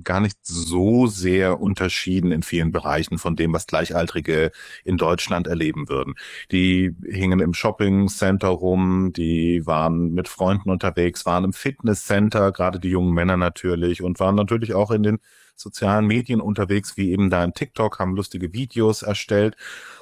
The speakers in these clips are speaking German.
gar nicht so sehr unterschieden in vielen Bereichen von dem, was Gleichaltrige in Deutschland erleben würden. Die hingen im Shoppingcenter rum, die waren mit Freunden unterwegs, waren im Fitnesscenter, gerade die jungen Männer natürlich, und waren natürlich auch in den sozialen Medien unterwegs, wie eben da in TikTok, haben lustige Videos erstellt.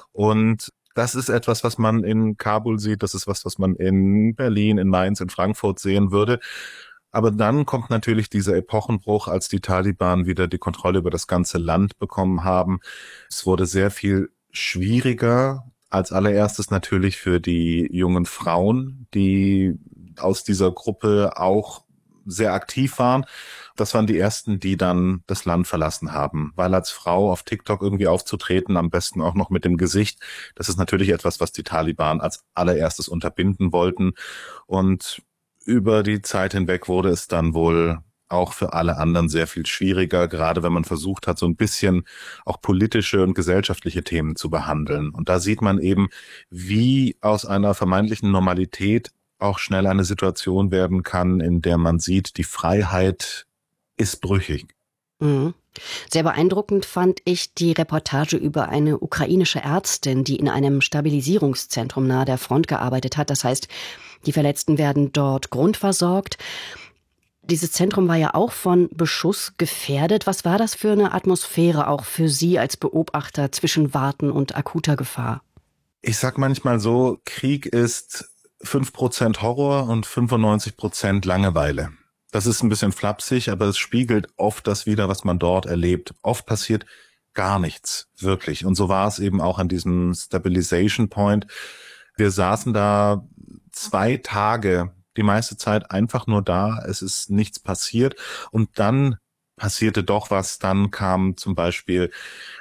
Und das ist etwas, was man in Kabul sieht, das ist was man in Berlin, in Mainz, in Frankfurt sehen würde. Aber dann kommt natürlich dieser Epochenbruch, als die Taliban wieder die Kontrolle über das ganze Land bekommen haben. Es wurde sehr viel schwieriger, als allererstes natürlich für die jungen Frauen, die aus dieser Gruppe auch sehr aktiv waren. Das waren die ersten, die dann das Land verlassen haben, weil als Frau auf TikTok irgendwie aufzutreten, am besten auch noch mit dem Gesicht, das ist natürlich etwas, was die Taliban als allererstes unterbinden wollten. Und über die Zeit hinweg wurde es dann wohl auch für alle anderen sehr viel schwieriger, gerade wenn man versucht hat, so ein bisschen auch politische und gesellschaftliche Themen zu behandeln. Und da sieht man eben, wie aus einer vermeintlichen Normalität auch schnell eine Situation werden kann, in der man sieht, die Freiheit ist brüchig. Mhm. Sehr beeindruckend fand ich die Reportage über eine ukrainische Ärztin, die in einem Stabilisierungszentrum nahe der Front gearbeitet hat. Das heißt, die Verletzten werden dort grundversorgt. Dieses Zentrum war ja auch von Beschuss gefährdet. Was war das für eine Atmosphäre auch für Sie als Beobachter zwischen Warten und akuter Gefahr? Ich sag manchmal so, Krieg ist 5% Horror und 95% Langeweile. Das ist ein bisschen flapsig, aber es spiegelt oft das wider, was man dort erlebt. Oft passiert gar nichts, wirklich. Und so war es eben auch an diesem Stabilization Point. Wir saßen da 2 Tage, die meiste Zeit einfach nur da. Es ist nichts passiert. Und dann passierte doch was. Dann kam zum Beispiel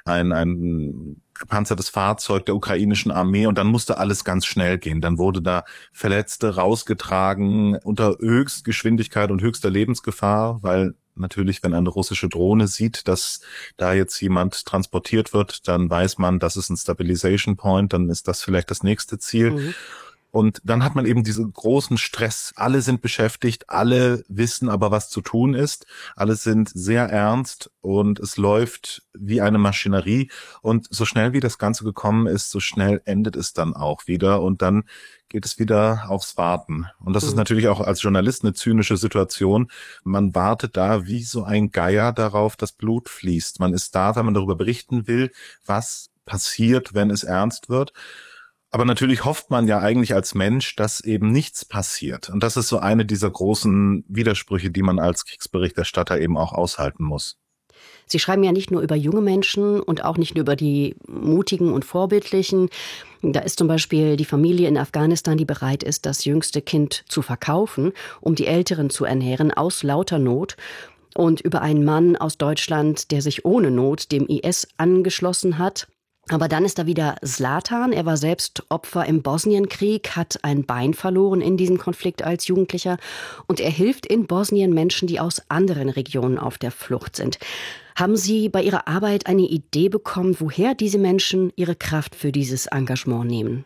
ein gepanzertes Fahrzeug der ukrainischen Armee und dann musste alles ganz schnell gehen. Dann wurde da Verletzte rausgetragen unter Höchstgeschwindigkeit und höchster Lebensgefahr, weil natürlich, wenn eine russische Drohne sieht, dass da jetzt jemand transportiert wird, dann weiß man, das ist ein Stabilization Point, dann ist das vielleicht das nächste Ziel. Mhm. Und dann hat man eben diesen großen Stress. Alle sind beschäftigt, alle wissen aber, was zu tun ist. Alle sind sehr ernst und es läuft wie eine Maschinerie. Und so schnell wie das Ganze gekommen ist, so schnell endet es dann auch wieder. Und dann geht es wieder aufs Warten. Und das ist natürlich auch als Journalist eine zynische Situation. Man wartet da wie so ein Geier darauf, dass Blut fließt. Man ist da, weil man darüber berichten will, was passiert, wenn es ernst wird. Aber natürlich hofft man ja eigentlich als Mensch, dass eben nichts passiert. Und das ist so eine dieser großen Widersprüche, die man als Kriegsberichterstatter eben auch aushalten muss. Sie schreiben ja nicht nur über junge Menschen und auch nicht nur über die mutigen und vorbildlichen. Da ist zum Beispiel die Familie in Afghanistan, die bereit ist, das jüngste Kind zu verkaufen, um die Älteren zu ernähren, aus lauter Not. Und über einen Mann aus Deutschland, der sich ohne Not dem IS angeschlossen hat. Aber dann ist da wieder Zlatan. Er war selbst Opfer im Bosnienkrieg, hat ein Bein verloren in diesem Konflikt als Jugendlicher. Und er hilft in Bosnien Menschen, die aus anderen Regionen auf der Flucht sind. Haben Sie bei Ihrer Arbeit eine Idee bekommen, woher diese Menschen ihre Kraft für dieses Engagement nehmen?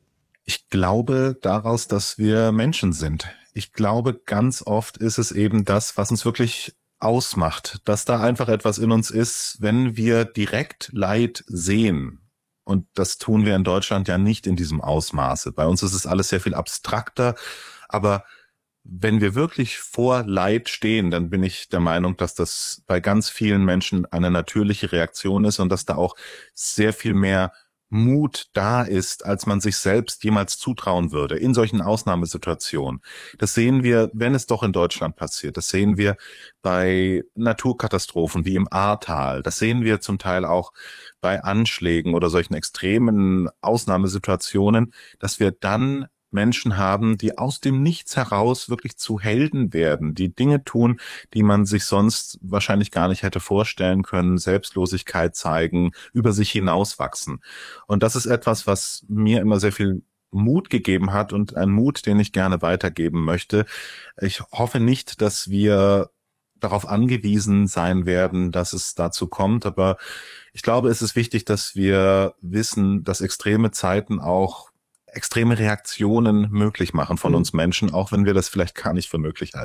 Ich glaube daraus, dass wir Menschen sind. Ich glaube, ganz oft ist es eben das, was uns wirklich ausmacht, dass da einfach etwas in uns ist, wenn wir direkt Leid sehen. Und das tun wir in Deutschland ja nicht in diesem Ausmaße. Bei uns ist es alles sehr viel abstrakter. Aber wenn wir wirklich vor Leid stehen, dann bin ich der Meinung, dass das bei ganz vielen Menschen eine natürliche Reaktion ist und dass da auch sehr viel mehr Mut da ist, als man sich selbst jemals zutrauen würde in solchen Ausnahmesituationen. Das sehen wir, wenn es doch in Deutschland passiert. Das sehen wir bei Naturkatastrophen wie im Ahrtal. Das sehen wir zum Teil auch bei Anschlägen oder solchen extremen Ausnahmesituationen, dass wir dann Menschen haben, die aus dem Nichts heraus wirklich zu Helden werden, die Dinge tun, die man sich sonst wahrscheinlich gar nicht hätte vorstellen können, Selbstlosigkeit zeigen, über sich hinauswachsen. Und das ist etwas, was mir immer sehr viel Mut gegeben hat und ein Mut, den ich gerne weitergeben möchte. Ich hoffe nicht, dass wir darauf angewiesen sein werden, dass es dazu kommt, aber ich glaube, es ist wichtig, dass wir wissen, dass extreme Zeiten auch extreme Reaktionen möglich machen von uns Menschen, auch wenn wir das vielleicht gar nicht für möglich halten.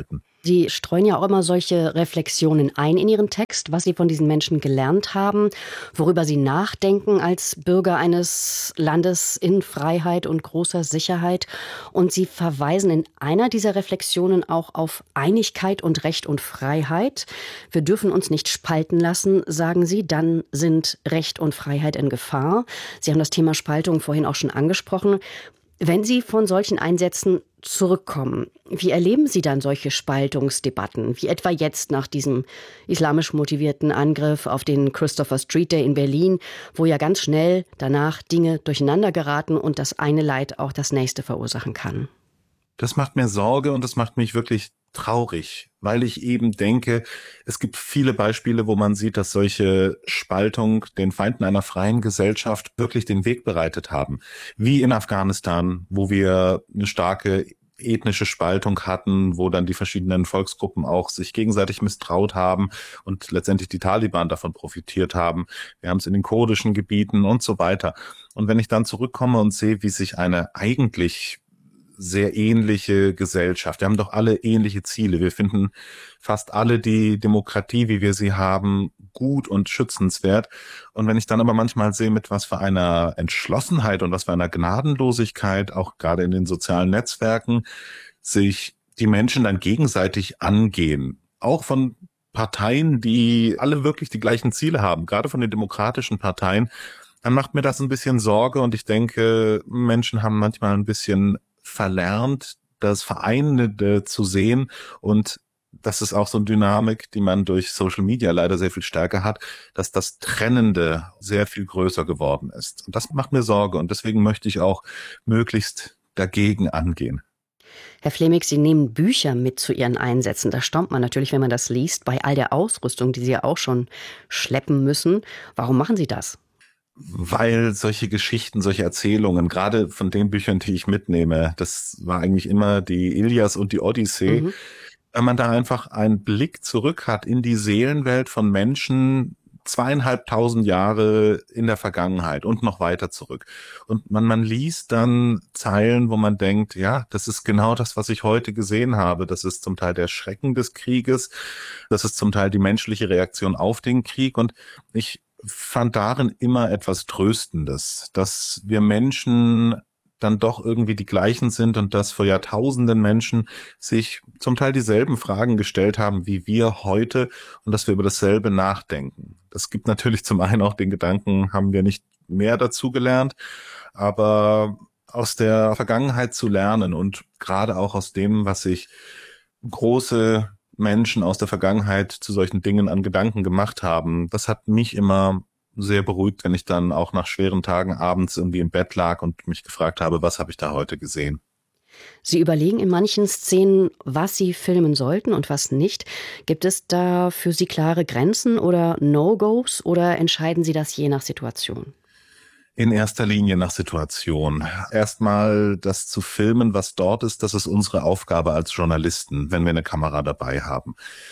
Sie streuen ja auch immer solche Reflexionen ein in Ihren Text, was Sie von diesen Menschen gelernt haben, worüber Sie nachdenken als Bürger eines Landes in Freiheit und großer Sicherheit. Und Sie verweisen in einer dieser Reflexionen auch auf Einigkeit und Recht und Freiheit. Wir dürfen uns nicht spalten lassen, sagen Sie, dann sind Recht und Freiheit in Gefahr. Sie haben das Thema Spaltung vorhin auch schon angesprochen. Wenn Sie von solchen Einsätzen zurückkommen, wie erleben Sie dann solche Spaltungsdebatten, wie etwa jetzt nach diesem islamisch motivierten Angriff auf den Christopher Street Day in Berlin, wo ja ganz schnell danach Dinge durcheinander geraten und das eine Leid auch das nächste verursachen kann? Das macht mir Sorge und das macht mich wirklich traurig, weil ich eben denke, es gibt viele Beispiele, wo man sieht, dass solche Spaltung den Feinden einer freien Gesellschaft wirklich den Weg bereitet haben. Wie in Afghanistan, wo wir eine starke ethnische Spaltung hatten, wo dann die verschiedenen Volksgruppen auch sich gegenseitig misstraut haben und letztendlich die Taliban davon profitiert haben. Wir haben es in den kurdischen Gebieten und so weiter. Und wenn ich dann zurückkomme und sehe, wie sich eine eigentlich sehr ähnliche Gesellschaft. Wir haben doch alle ähnliche Ziele. Wir finden fast alle die Demokratie, wie wir sie haben, gut und schützenswert. Und wenn ich dann aber manchmal sehe, mit was für einer Entschlossenheit und was für einer Gnadenlosigkeit, auch gerade in den sozialen Netzwerken, sich die Menschen dann gegenseitig angehen, auch von Parteien, die alle wirklich die gleichen Ziele haben, gerade von den demokratischen Parteien, dann macht mir das ein bisschen Sorge und ich denke, Menschen haben manchmal ein bisschen verlernt, das Vereinende zu sehen, und das ist auch so eine Dynamik, die man durch Social Media leider sehr viel stärker hat, dass das Trennende sehr viel größer geworden ist. Und das macht mir Sorge und deswegen möchte ich auch möglichst dagegen angehen. Herr Fleming, Sie nehmen Bücher mit zu Ihren Einsätzen. Da staunt man natürlich, wenn man das liest, bei all der Ausrüstung, die Sie ja auch schon schleppen müssen. Warum machen Sie das? Weil solche Geschichten, solche Erzählungen, gerade von den Büchern, die ich mitnehme, das war eigentlich immer die Ilias und die Odyssee, wenn man da einfach einen Blick zurück hat in die Seelenwelt von Menschen 2500 Jahre in der Vergangenheit und noch weiter zurück. Und man liest dann Zeilen, wo man denkt, ja, das ist genau das, was ich heute gesehen habe. Das ist zum Teil der Schrecken des Krieges. Das ist zum Teil die menschliche Reaktion auf den Krieg. Und ich fand darin immer etwas Tröstendes, dass wir Menschen dann doch irgendwie die gleichen sind und dass vor Jahrtausenden Menschen sich zum Teil dieselben Fragen gestellt haben wie wir heute und dass wir über dasselbe nachdenken. Das gibt natürlich zum einen auch den Gedanken, haben wir nicht mehr dazu gelernt, aber aus der Vergangenheit zu lernen und gerade auch aus dem, was sich große Menschen aus der Vergangenheit zu solchen Dingen an Gedanken gemacht haben, das hat mich immer sehr beruhigt, wenn ich dann auch nach schweren Tagen abends irgendwie im Bett lag und mich gefragt habe, was habe ich da heute gesehen? Sie überlegen in manchen Szenen, was Sie filmen sollten und was nicht. Gibt es da für Sie klare Grenzen oder No-Gos oder entscheiden Sie das je nach Situation? In erster Linie nach Situation. Erstmal das zu filmen, was dort ist, das ist unsere Aufgabe als Journalisten, wenn wir eine Kamera dabei haben.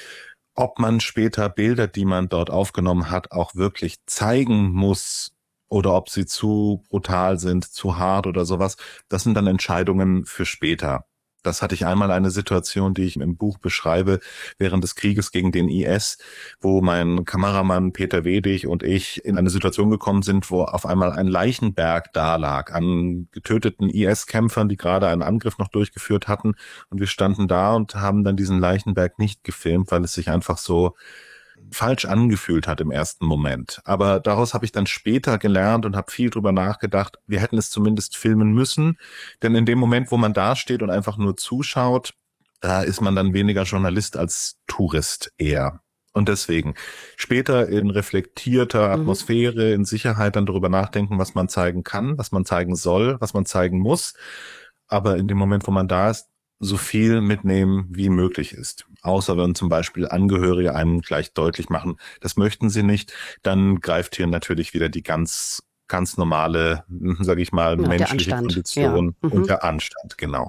Ob man später Bilder, die man dort aufgenommen hat, auch wirklich zeigen muss oder ob sie zu brutal sind, zu hart oder sowas, das sind dann Entscheidungen für später. Das hatte ich einmal eine Situation, die ich im Buch beschreibe, während des Krieges gegen den IS, wo mein Kameramann Peter Wedig und ich in eine Situation gekommen sind, wo auf einmal ein Leichenberg da lag an getöteten IS-Kämpfern, die gerade einen Angriff noch durchgeführt hatten. Und wir standen da und haben dann diesen Leichenberg nicht gefilmt, weil es sich einfach so falsch angefühlt hat im ersten Moment. Aber daraus habe ich dann später gelernt und habe viel drüber nachgedacht, wir hätten es zumindest filmen müssen, denn in dem Moment, wo man da steht und einfach nur zuschaut, da ist man dann weniger Journalist als Tourist eher. Und deswegen später in reflektierter Atmosphäre, in Sicherheit dann darüber nachdenken, was man zeigen kann, was man zeigen soll, was man zeigen muss. Aber in dem Moment, wo man da ist, so viel mitnehmen, wie möglich ist. Außer wenn zum Beispiel Angehörige einem gleich deutlich machen, das möchten sie nicht, dann greift hier natürlich wieder die ganz normale, sage ich mal, Ja, menschliche Kondition und der Anstand, genau.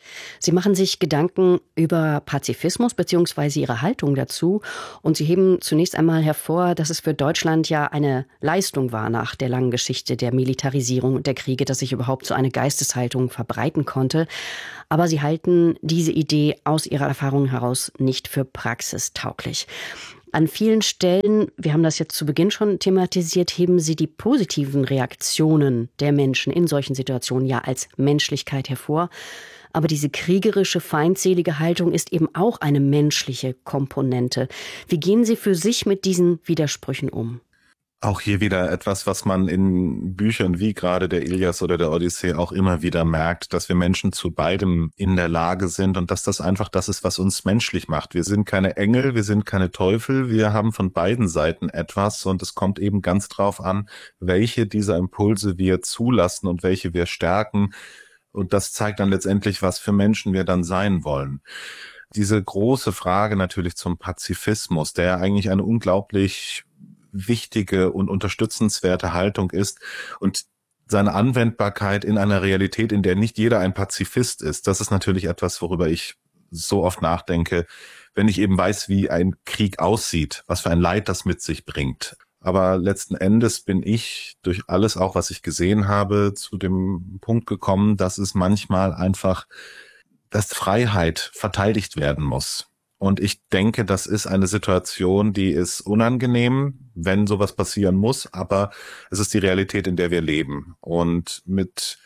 Sie machen sich Gedanken über Pazifismus bzw. Ihre Haltung dazu. Und Sie heben zunächst einmal hervor, dass es für Deutschland ja eine Leistung war nach der langen Geschichte der Militarisierung und der Kriege, dass sich überhaupt so eine Geisteshaltung verbreiten konnte. Aber Sie halten diese Idee aus Ihrer Erfahrung heraus nicht für praxistauglich. An vielen Stellen, wir haben das jetzt zu Beginn schon thematisiert, heben Sie die positiven Reaktionen der Menschen in solchen Situationen ja als Menschlichkeit hervor. Aber diese kriegerische, feindselige Haltung ist eben auch eine menschliche Komponente. Wie gehen Sie für sich mit diesen Widersprüchen um? Auch hier wieder etwas, was man in Büchern wie gerade der Ilias oder der Odyssee auch immer wieder merkt, dass wir Menschen zu beidem in der Lage sind und dass das einfach das ist, was uns menschlich macht. Wir sind keine Engel, wir sind keine Teufel, wir haben von beiden Seiten etwas und es kommt eben ganz drauf an, welche dieser Impulse wir zulassen und welche wir stärken. Und das zeigt dann letztendlich, was für Menschen wir dann sein wollen. Diese große Frage natürlich zum Pazifismus, der eigentlich eine unglaublich wichtige und unterstützenswerte Haltung ist und seine Anwendbarkeit in einer Realität, in der nicht jeder ein Pazifist ist, das ist natürlich etwas, worüber ich so oft nachdenke, wenn ich eben weiß, wie ein Krieg aussieht, was für ein Leid das mit sich bringt. Aber letzten Endes bin ich durch alles auch, was ich gesehen habe, zu dem Punkt gekommen, dass es manchmal einfach, dass Freiheit verteidigt werden muss. Und ich denke, das ist eine Situation, die ist unangenehm, wenn sowas passieren muss, aber es ist die Realität, in der wir leben. Und mit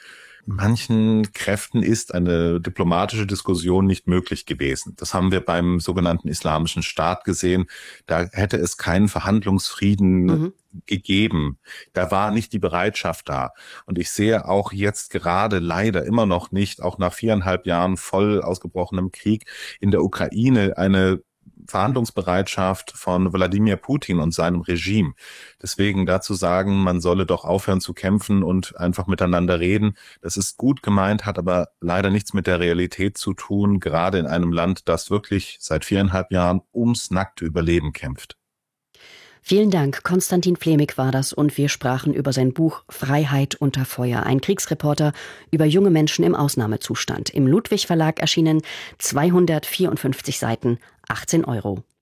manchen Kräften ist eine diplomatische Diskussion nicht möglich gewesen. Das haben wir beim sogenannten Islamischen Staat gesehen. Da hätte es keinen Verhandlungsfrieden gegeben. Da war nicht die Bereitschaft da. Und ich sehe auch jetzt gerade leider immer noch nicht, auch nach 4,5 Jahren voll ausgebrochenem Krieg in der Ukraine, eine Verhandlungsbereitschaft von Wladimir Putin und seinem Regime. Deswegen dazu sagen, man solle doch aufhören zu kämpfen und einfach miteinander reden, das ist gut gemeint, hat aber leider nichts mit der Realität zu tun, gerade in einem Land, das wirklich seit 4,5 Jahren ums nackte Überleben kämpft. Vielen Dank. Konstantin Flämig war das und wir sprachen über sein Buch Freiheit unter Feuer, ein Kriegsreporter über junge Menschen im Ausnahmezustand. Im Ludwig Verlag erschienen, 254 Seiten, 18 €.